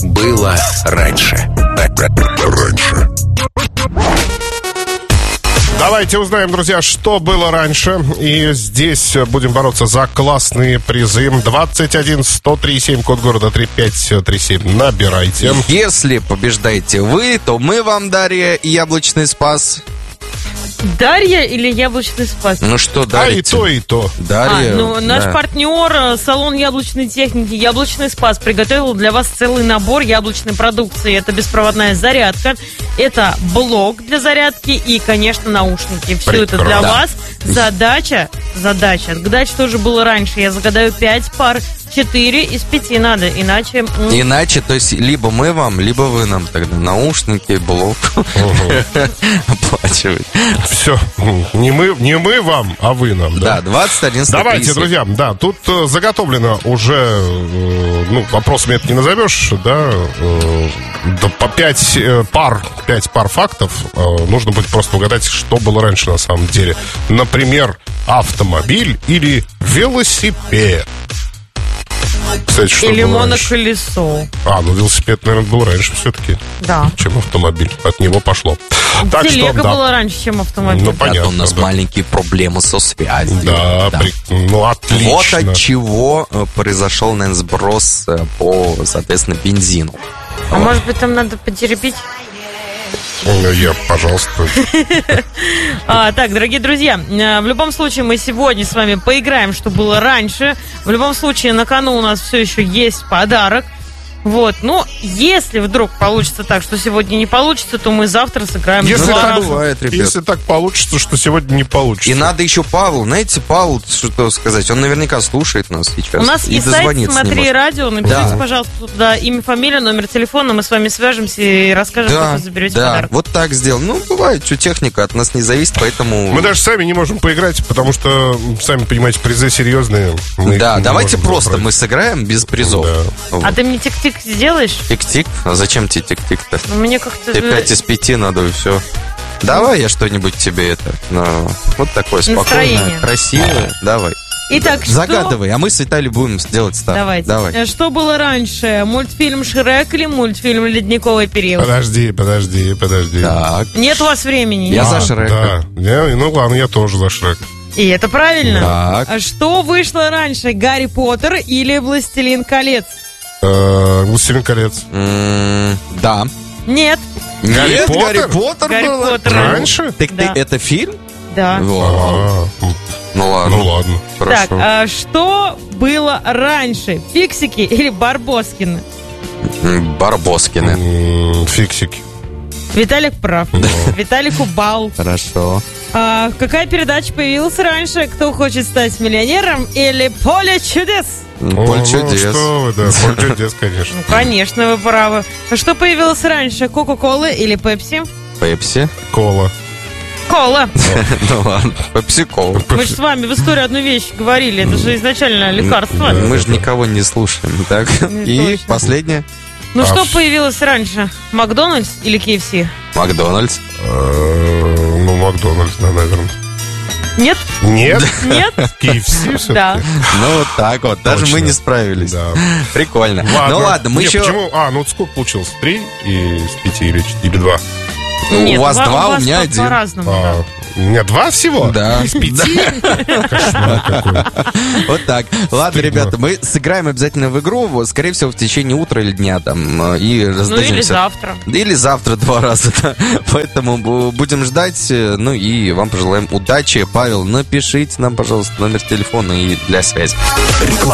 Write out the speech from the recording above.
было раньше. Давайте узнаем, друзья, что было раньше. И здесь будем бороться за классные призы. 21-103-7, код города 3537. Набирайте. Если побеждаете вы, то мы вам, Дарья, яблочный спас. Дарья или яблочный спас? Ну что, Дарья? И то, и то. Дарья. Наш партнер, салон яблочной техники «Яблочный спас», приготовил для вас целый набор яблочной продукции. Это беспроводная зарядка, это блок для зарядки и, конечно, наушники. Все это для вас. Задача, отгадать, что же было раньше. Я загадаю 5 пар, 4 из 5 надо, иначе... Иначе, то есть, либо мы вам, либо вы нам тогда наушники, блок оплачивать. Все, не мы вам, а вы нам. Да, 21-137. Давайте, друзья, да, тут заготовлено уже, вопросами это не назовешь, да, по 5 пар фактов. Нужно будет просто угадать, что было раньше на самом деле. Например, автомобиль или велосипед. Кстати, что или было моноколесо. раньше? Велосипед, наверное, был раньше все-таки, чем автомобиль. От него пошло. Так телега была раньше, чем автомобиль. Понятно, у нас маленькие проблемы со связью. Да. Отлично. Вот от чего произошел, наверное, сброс по, соответственно, бензину. Может быть, там надо потерпеть? Пожалуйста. Так, дорогие друзья, в любом случае мы сегодня с вами поиграем, что было раньше. В любом случае на кону у нас все еще есть подарок. Вот, если вдруг получится так, что сегодня не получится, то мы завтра сыграем если два так раза. Бывает, ребят. Если так получится, что сегодня не получится. И надо еще Павлу, знаете, Павлу, что сказать, он наверняка слушает нас сейчас. У нас и есть сайт «Смотри может. радио», напишите, пожалуйста, туда имя, фамилия, номер телефона, мы с вами свяжемся и расскажем, как вы заберете подарок. Вот так сделаем. Бывает, что техника от нас не зависит, поэтому... Мы даже сами не можем поиграть, потому что, сами понимаете, призы серьезные. Давайте просто мы сыграем без призов. Да. А ты мне тик-тик сделаешь? Тик-тик? А зачем тебе тик-тик-то? Мне как-то... Тебе 5 из 5 надо, и все. Давай я что-нибудь тебе вот такое спокойное, красивое. Давай. Итак, загадывай, а мы с Виталием будем делать ставку. Давайте. Давай. Что было раньше? Мультфильм «Шрек» или мультфильм «Ледниковый период»? Подожди. Так. Нет у вас времени. Я за Шрека. Да. Ладно, я тоже за Шрек. И это правильно. Так. Что вышло раньше? «Гарри Поттер» или «Властелин колец»? «Властелин колец». Да. Нет. Гарри Поттер Гарри был Поттер. Раньше? Да. Это фильм? Да. Ну ладно. Хорошо. Так, что было раньше? Фиксики или Барбоскины? Барбоскины. Фиксики. Виталик прав. Виталику балл. Хорошо. Какая передача появилась раньше? «Кто хочет стать миллионером» или «Поле чудес»? Поле чудес. Что вы, да, «Поле чудес», конечно. Конечно, вы правы. Что появилось раньше? «Кока-кола» или «Пепси»? Пепси. Кола. Кола. Ну ладно, пепси-кола. Мы же с вами в истории одну вещь говорили. Это же изначально лекарство. Мы же никого не слушаем, так? И точно. последнее. Что появилось раньше? «Макдональдс» или KFC? Макдональдс. Макдональдс, да, наверное. Нет? Нет? Нет? KFC все-таки? Да. Вот так вот. Даже мы не справились. Да. Прикольно. Ладно, мы еще... Почему? Сколько получилось? 3 из 5 или 2? Нет, у вас 2, у меня 1. По-разному, да. У меня 2 всего? Да. Из 5? Кошмар какой. Вот так. Ладно, ребята, мы сыграем обязательно в игру, скорее всего, в течение утра или дня там, и раздадимся. Или завтра. Или завтра 2 раза, да. Поэтому будем ждать, и вам пожелаем удачи. Павел, напишите нам, пожалуйста, номер телефона и для связи. Реклама.